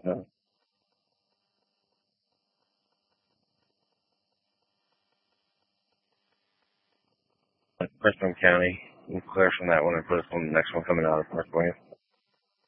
Like Princeton County. You can clear from that one and put us on the next one coming out of Park Wayne.